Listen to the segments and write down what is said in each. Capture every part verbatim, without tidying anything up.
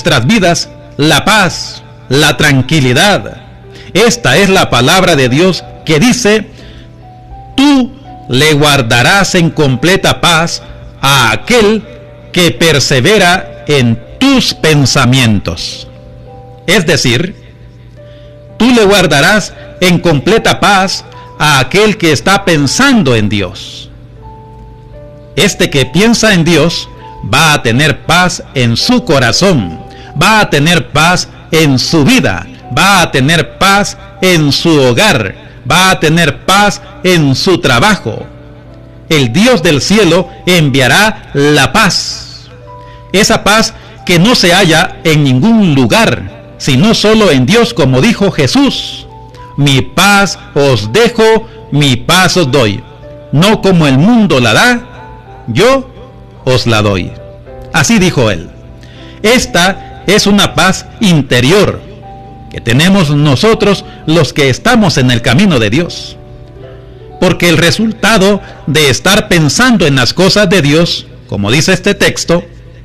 nuestras vidas la paz, la tranquilidad. Esta es la palabra de Dios que dice: tú le guardarás en completa paz a aquel que persevera en tus pensamientos. Es decir, tú le guardarás en completa paz a aquel que está pensando en Dios. Este que piensa en Dios va a tener paz en su corazón, va a tener paz en su vida, va a tener paz en su hogar, va a tener paz en su trabajo. El Dios del cielo enviará la paz. Esa paz que no se halla en ningún lugar, sino solo en Dios, como dijo Jesús: mi paz os dejo, mi paz os doy. No como el mundo la da, yo os la doy. Así dijo él. Esta es una paz interior que tenemos nosotros los que estamos en el camino de Dios. Porque el resultado de estar pensando en las cosas de Dios, como dice este texto,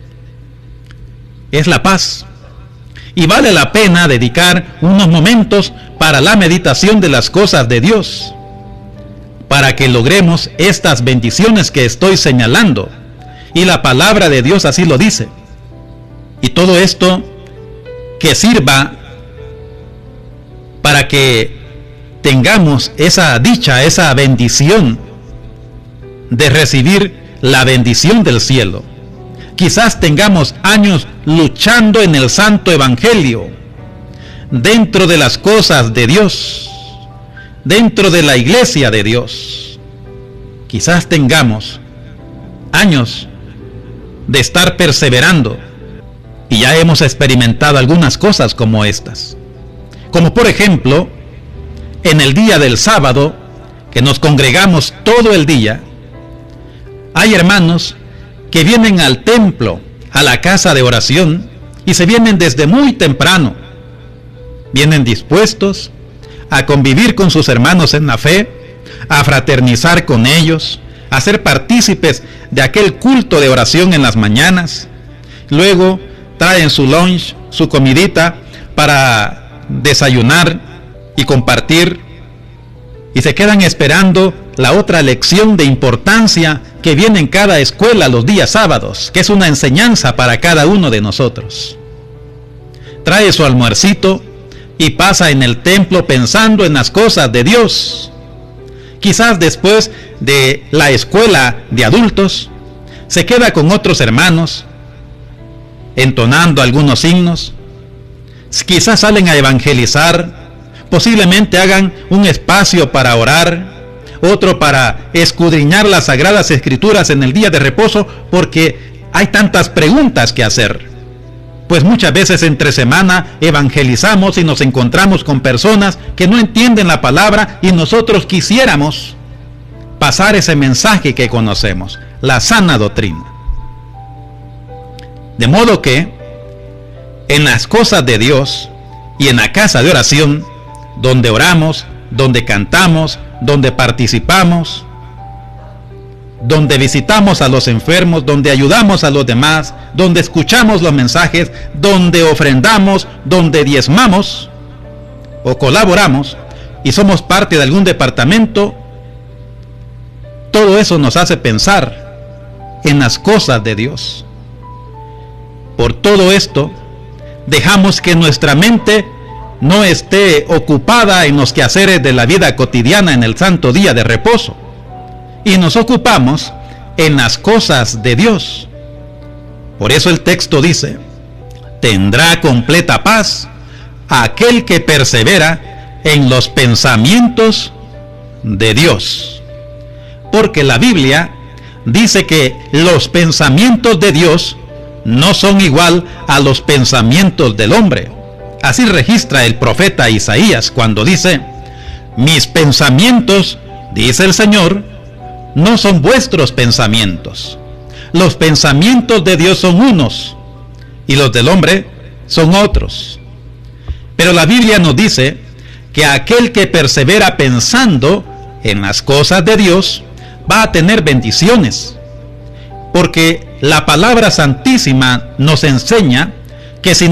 es la paz. Y vale la pena dedicar unos momentos para la meditación de las cosas de Dios, para que logremos estas bendiciones que estoy señalando. Y la palabra de Dios así lo dice. Y todo esto que sirva para que tengamos esa dicha, esa bendición de recibir la bendición del cielo. Quizás tengamos años luchando en el santo evangelio, dentro de las cosas de Dios, dentro de la iglesia de Dios. Quizás tengamos años de estar perseverando y ya hemos experimentado algunas cosas como estas. Como por ejemplo, en el día del sábado, que nos congregamos todo el día, hay hermanos que vienen al templo, a la casa de oración, y se vienen desde muy temprano. Vienen dispuestos a convivir con sus hermanos en la fe, a fraternizar con ellos, a ser partícipes de aquel culto de oración en las mañanas. Luego traen su lunch, su comidita para desayunar y compartir, y se quedan esperando la otra lección de importancia que viene en cada escuela los días sábados, que es una enseñanza para cada uno de nosotros. Trae su almuercito y pasa en el templo pensando en las cosas de Dios. Quizás después de la escuela de adultos, se queda con otros hermanos, entonando algunos himnos. Quizás salen a evangelizar, posiblemente hagan un espacio para orar, otro para escudriñar las sagradas escrituras en el día de reposo, porque hay tantas preguntas que hacer. Pues muchas veces entre semana evangelizamos y nos encontramos con personas que no entienden la palabra, y nosotros quisiéramos pasar ese mensaje que conocemos, la sana doctrina. De modo que en las cosas de Dios y en la casa de oración, donde oramos, donde cantamos, donde participamos, donde visitamos a los enfermos, donde ayudamos a los demás, donde escuchamos los mensajes, donde ofrendamos, donde diezmamos o colaboramos y somos parte de algún departamento, todo eso nos hace pensar en las cosas de Dios. Por todo esto, dejamos que nuestra mente no esté ocupada en los quehaceres de la vida cotidiana en el santo día de reposo, y nos ocupamos en las cosas de Dios. Por eso el texto dice: tendrá completa paz aquel que persevera en los pensamientos de Dios. Porque la Biblia dice que los pensamientos de Dios no son igual a los pensamientos del hombre. Así registra el profeta Isaías cuando dice: mis pensamientos, dice el Señor, no son vuestros pensamientos. Los pensamientos de Dios son unos y los del hombre son otros. Pero la Biblia nos dice que aquel que persevera pensando en las cosas de Dios va a tener bendiciones, porque la palabra santísima nos enseña que si